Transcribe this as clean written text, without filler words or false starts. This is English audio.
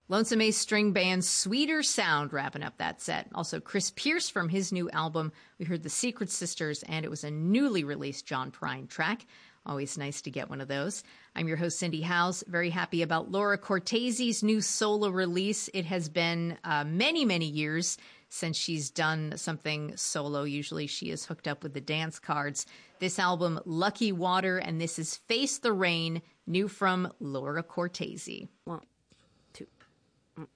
Lonesome Ace String Band's Sweeter Sound wrapping up that set. Also, Chris Pierce from his new album. We heard The Secret Sisters, and it was a newly released John Prine track. Always nice to get one of those. I'm your host, Cindy Howes. Very happy about Laura Cortese's new solo release. It has been many, many years since she's done something solo. Usually she is hooked up with the dance cards. This album, Lucky Water, and this is Face the Rain, new from Laura Cortese. Well,